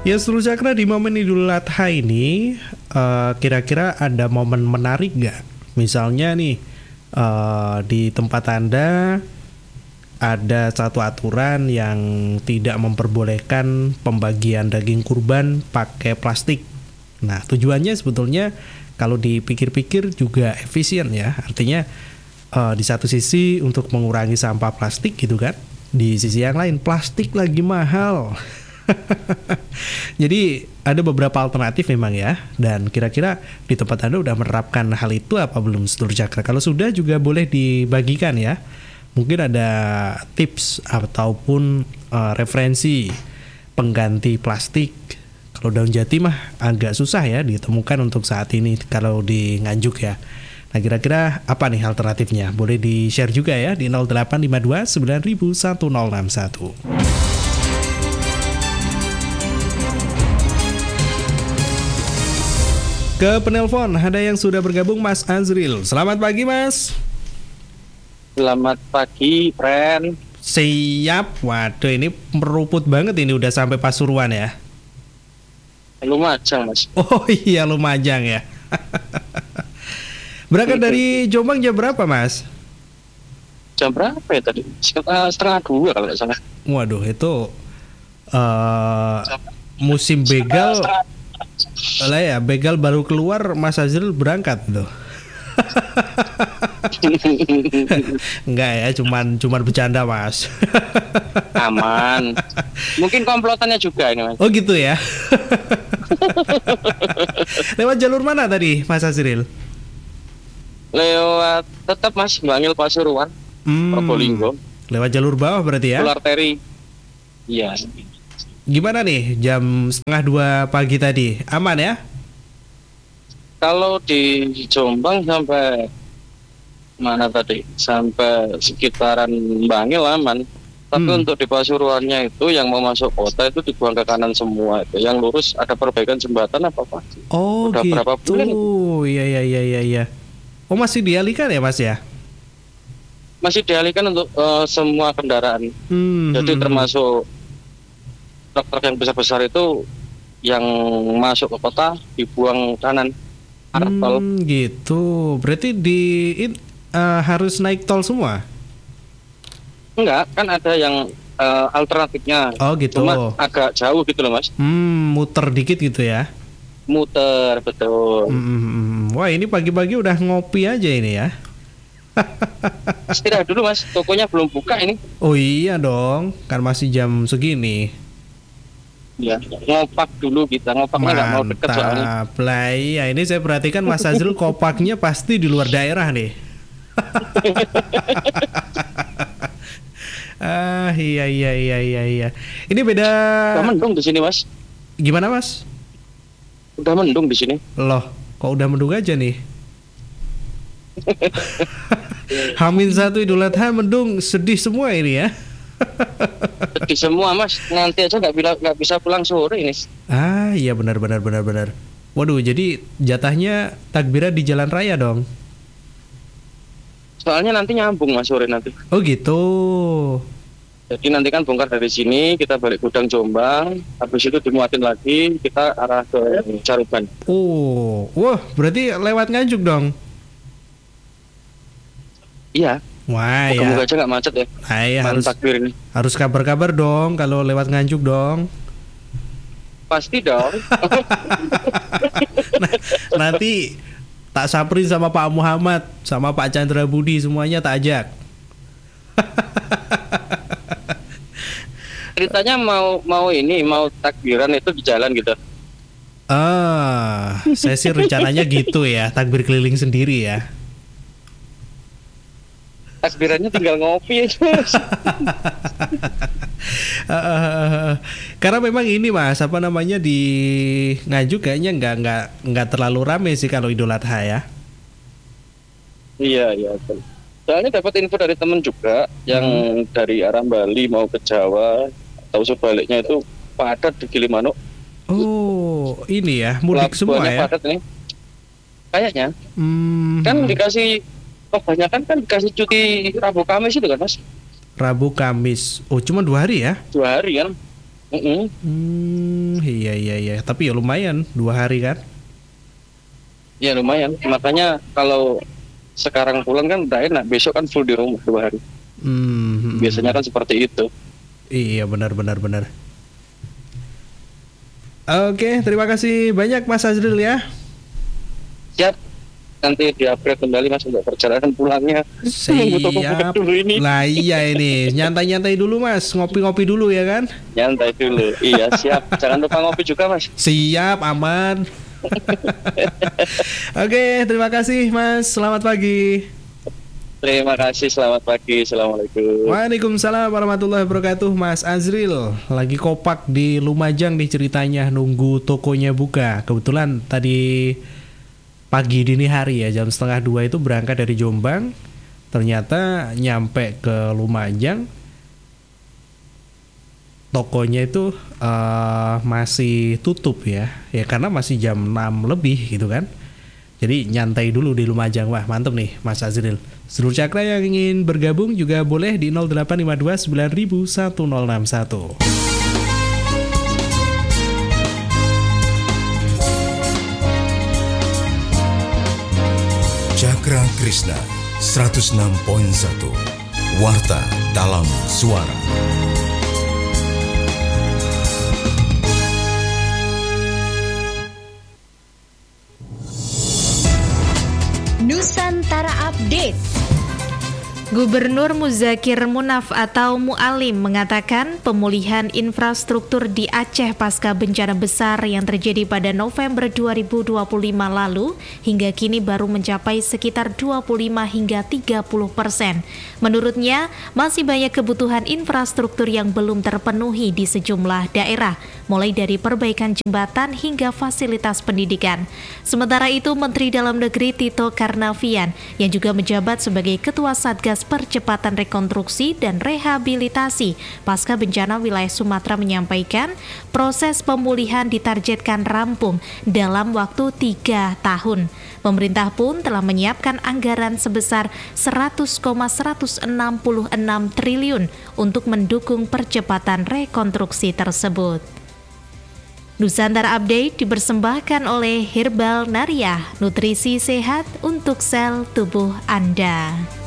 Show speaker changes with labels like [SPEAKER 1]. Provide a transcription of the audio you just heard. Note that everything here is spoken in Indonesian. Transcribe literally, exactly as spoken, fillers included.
[SPEAKER 1] Ya seluruh cakra di momen Idul Adha ini uh, kira-kira ada momen menarik gak? Misalnya nih uh, di tempat Anda ada satu aturan yang tidak memperbolehkan pembagian daging kurban pakai plastik. Nah tujuannya sebetulnya kalau dipikir-pikir juga efisien ya. Artinya uh, di satu sisi untuk mengurangi sampah plastik gitu kan. Di sisi yang lain plastik lagi mahal. Jadi ada beberapa alternatif memang ya. Dan kira-kira di tempat Anda udah menerapkan hal itu apa belum Sedulur Cakra? Kalau sudah juga boleh dibagikan ya. Mungkin ada tips ataupun uh, referensi pengganti plastik. Kalau daun jati mah agak susah ya ditemukan untuk saat ini kalau di Nganjuk ya. Nah kira-kira apa nih alternatifnya? Boleh di-share juga ya di nol delapan lima dua sembilan nol nol satu nol enam satu. Ke penelpon, ada yang sudah bergabung Mas Azril. Selamat pagi Mas.
[SPEAKER 2] Selamat pagi, friend.
[SPEAKER 1] Siap. Waduh ini meruput banget ini udah sampai Pasuruan ya.
[SPEAKER 2] Lumajang Mas.
[SPEAKER 1] Oh iya Lumajang ya. Berangkat dari Jombang jam berapa Mas?
[SPEAKER 2] Jam berapa ya tadi? Sekitar setengah dua kalau nggak salah.
[SPEAKER 1] Waduh itu uh, musim begal. Lah ya, begal baru keluar Mas Azril berangkat tuh. Enggak ya, cuman cuman bercanda Mas.
[SPEAKER 2] Aman. Mungkin komplotannya juga ini Mas.
[SPEAKER 1] Oh gitu ya. Lewat jalur mana tadi Mas Azril?
[SPEAKER 2] Lewat tetap Mas Bangil Pasuruan,
[SPEAKER 1] hmm,
[SPEAKER 2] Probolinggo.
[SPEAKER 1] Lewat jalur bawah berarti ya?
[SPEAKER 2] Full arteri. Iya.
[SPEAKER 1] Gimana nih jam setengah dua pagi tadi? Aman ya?
[SPEAKER 2] Kalau di Jombang sampai mana tadi? Sampai sekitaran Bangil aman. Tapi hmm. untuk di Pasuruannya itu yang mau masuk kota itu dibuang ke kanan semua itu. Yang lurus ada perbaikan jembatan apa Pak?
[SPEAKER 1] Oh udah gitu. Berapa bulan? Iya iya iya iya iya. Oh masih dialihkan ya Mas ya?
[SPEAKER 2] Masih dialihkan untuk uh, semua kendaraan. Hmm. Jadi termasuk truk-truk yang besar-besar itu yang masuk ke kota dibuang kanan arah hmm, tol.
[SPEAKER 1] Gitu. Berarti di uh, harus naik tol semua?
[SPEAKER 2] Enggak, kan ada yang uh, alternatifnya.
[SPEAKER 1] Oh gitu.
[SPEAKER 2] Cuma agak jauh gitu loh Mas.
[SPEAKER 1] Hmm, muter dikit gitu ya?
[SPEAKER 2] Muter, betul.
[SPEAKER 1] Hmm, wah ini pagi-pagi udah ngopi aja ini ya?
[SPEAKER 2] Istirahat dulu Mas, tokonya belum buka ini.
[SPEAKER 1] Oh iya dong, kan masih jam segini.
[SPEAKER 2] Ya, ngopak dulu kita, ngopaknya nggak mau deket soalnya.
[SPEAKER 1] Mantap lah, iya ini saya perhatikan Mas Azril kopaknya pasti di luar daerah nih. Ah iya iya iya iya iya. Ini beda.
[SPEAKER 2] Udah mendung di sini Mas.
[SPEAKER 1] Gimana Mas?
[SPEAKER 2] Udah mendung di sini.
[SPEAKER 1] Loh, kok udah mendung aja nih? Hamin satu Idul Adha mendung, sedih semua ini ya.
[SPEAKER 2] Sedih semua Mas, nanti aja nggak bisa nggak bisa pulang sore ini.
[SPEAKER 1] Ah iya benar benar benar benar. Waduh jadi jatahnya takbiran di jalan raya dong.
[SPEAKER 2] Soalnya nanti nyambung Mas sore nanti.
[SPEAKER 1] Oh gitu.
[SPEAKER 2] Jadi nanti kan bongkar dari sini, kita balik gudang Jombang, habis itu dimuatin lagi, kita arah ke Caruban.
[SPEAKER 1] Oh, wah berarti lewat Nganjuk dong?
[SPEAKER 2] Iya.
[SPEAKER 1] Wah ya.
[SPEAKER 2] Semoga aja nggak macet ya.
[SPEAKER 1] Nah, ya harus takbir ini. Harus kabar-kabar dong kalau lewat Nganjuk dong.
[SPEAKER 2] Pasti dong.
[SPEAKER 1] Nah, nanti tak saprin sama Pak Muhammad, sama Pak Chandra Budi semuanya tak ajak.
[SPEAKER 2] Ceritanya mau mau ini mau takbiran itu di jalan gitu.
[SPEAKER 1] Ah, saya sih rencananya gitu ya, takbir keliling sendiri ya.
[SPEAKER 2] Takbirannya tinggal ngopi aja.
[SPEAKER 1] uh, karena memang ini Mas, apa namanya di Nganjuk kayaknya nggak nggak nggak terlalu rame sih kalau Idul Adha ya.
[SPEAKER 2] Iya iya. Soalnya dapat info dari temen juga yang hmm. dari arah Bali mau ke Jawa atau sebaliknya itu padat di Gilimanuk.
[SPEAKER 1] Oh ini ya mudik semua ya.
[SPEAKER 2] Padat nih. Kayaknya.
[SPEAKER 1] Hmm.
[SPEAKER 2] Kan dikasih kebanyakan kan dikasih cuti Rabu Kamis itu kan Mas?
[SPEAKER 1] Rabu Kamis. Oh cuma dua hari ya?
[SPEAKER 2] Dua hari kan? Mm-mm.
[SPEAKER 1] Hmm, iya iya iya. Tapi ya lumayan dua hari kan?
[SPEAKER 2] Ya lumayan. Makanya kalau sekarang pulang kan udah enak. Besok kan full di rumah dua hari.
[SPEAKER 1] Hmm,
[SPEAKER 2] Biasanya kan seperti itu.
[SPEAKER 1] iya benar benar benar. Oke, terima kasih banyak Mas Azril ya.
[SPEAKER 2] Siap. Nanti di-upgrade kembali Mas untuk perjalanan pulangnya.
[SPEAKER 1] Siap.
[SPEAKER 2] Dulu ini.
[SPEAKER 1] Lah iya ini, nyantai-nyantai dulu Mas, ngopi-ngopi dulu ya kan?
[SPEAKER 2] Nyantai dulu. Iya siap. Jangan lupa ngopi juga Mas.
[SPEAKER 1] Siap, aman. Oke, terima kasih Mas. Selamat pagi.
[SPEAKER 2] Terima kasih. Selamat pagi. Assalamualaikum.
[SPEAKER 1] Waalaikumsalam warahmatullahi wabarakatuh. Mas Azril lagi kopak di Lumajang nih ceritanya, nunggu tokonya buka. Kebetulan tadi pagi dini hari ya, jam setengah dua itu berangkat dari Jombang. Ternyata nyampe ke Lumajang, tokonya itu uh, masih tutup ya. Ya karena masih jam enam lebih gitu kan. Jadi nyantai dulu di Lumajang. Wah mantep nih Mas Azril. Seluruh Cakra yang ingin bergabung juga boleh di nol delapan lima dua sembilan satu nol enam satu.
[SPEAKER 3] Cakra Krishna seratus enam koma satu Warta dalam Suara.
[SPEAKER 4] Nusantara Update.
[SPEAKER 5] Gubernur Muzakir Munaf atau Mualim mengatakan pemulihan infrastruktur di Aceh pasca bencana besar yang terjadi pada November dua ribu dua puluh lima lalu hingga kini baru mencapai sekitar dua puluh lima hingga tiga puluh persen. Menurutnya, masih banyak kebutuhan infrastruktur yang belum terpenuhi di sejumlah daerah, mulai dari perbaikan jembatan hingga fasilitas pendidikan. Sementara itu, Menteri Dalam Negeri Tito Karnavian yang juga menjabat sebagai Ketua Satgas Percepatan Rekonstruksi dan Rehabilitasi pasca bencana wilayah Sumatera menyampaikan proses pemulihan ditargetkan rampung dalam waktu tiga tahun. Pemerintah pun telah menyiapkan anggaran sebesar seratus koma seratus enam puluh enam triliun untuk mendukung percepatan rekonstruksi tersebut. Nusantara Update dipersembahkan oleh Herbal Naria, nutrisi sehat untuk sel tubuh Anda.